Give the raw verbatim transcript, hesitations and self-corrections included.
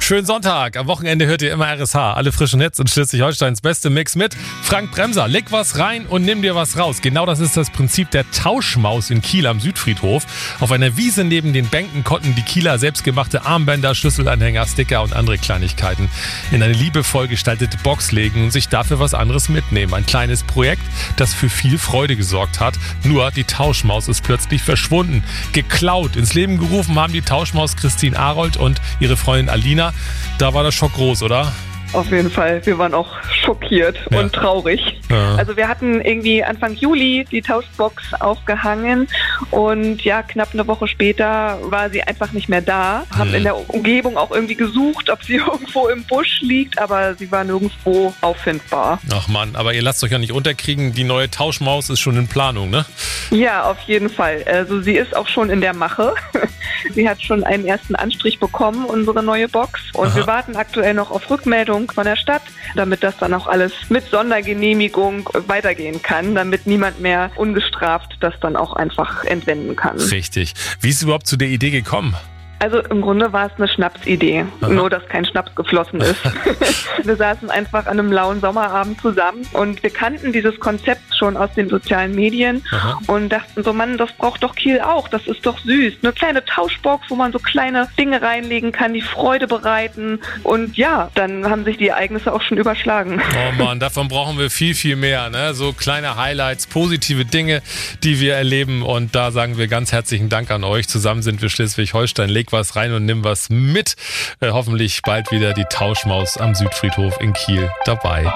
Schönen Sonntag. Am Wochenende hört ihr immer R S H. Alle frischen Hits und Schleswig-Holsteins beste Mix mit Frank Bremser. Leg was rein und nimm dir was raus. Genau das ist das Prinzip der Tauschmaus in Kiel am Südfriedhof. Auf einer Wiese neben den Bänken konnten die Kieler selbstgemachte Armbänder, Schlüsselanhänger, Sticker und andere Kleinigkeiten in eine liebevoll gestaltete Box legen und sich dafür was anderes mitnehmen. Ein kleines Projekt, das für viel Freude gesorgt hat. Nur die Tauschmaus ist plötzlich verschwunden. Geklaut. Ins Leben gerufen haben die Tauschmaus Christine Arold und ihre Freundin Alina. Da war der Schock groß, oder? Auf jeden Fall. Wir waren auch schockiert ja. und traurig. Ja. Also wir hatten irgendwie Anfang Juli die Tauschbox aufgehangen und ja, knapp eine Woche später war sie einfach nicht mehr da. Haben mhm. in der Umgebung auch irgendwie gesucht, ob sie irgendwo im Busch liegt, aber sie war nirgendwo auffindbar. Ach Mann, aber ihr lasst euch ja nicht unterkriegen. Die neue Tauschmaus ist schon in Planung, ne? Ja, auf jeden Fall. Also sie ist auch schon in der Mache. Sie hat schon einen ersten Anstrich bekommen, unsere neue Box. Und Aha. wir warten aktuell noch auf Rückmeldung von der Stadt, damit das dann auch alles mit Sondergenehmigung weitergehen kann, damit niemand mehr ungestraft das dann auch einfach entwenden kann. Richtig. Wie ist es überhaupt zu der Idee gekommen? Also im Grunde war es eine Schnapsidee, Aha. nur dass kein Schnaps geflossen ist. Wir saßen einfach an einem lauen Sommerabend zusammen und wir kannten dieses Konzept schon aus den sozialen Medien Aha. und dachten so, Mann, das braucht doch Kiel auch, das ist doch süß. Eine kleine Tauschbox, wo man so kleine Dinge reinlegen kann, die Freude bereiten und ja, dann haben sich die Ereignisse auch schon überschlagen. Oh Mann, davon brauchen wir viel, viel mehr, ne? So kleine Highlights, positive Dinge, die wir erleben und da sagen wir ganz herzlichen Dank an euch. Zusammen sind wir Schleswig-Holstein. Leg was rein und nimm was mit. Äh, hoffentlich bald wieder die Tauschmaus am Südfriedhof in Kiel dabei.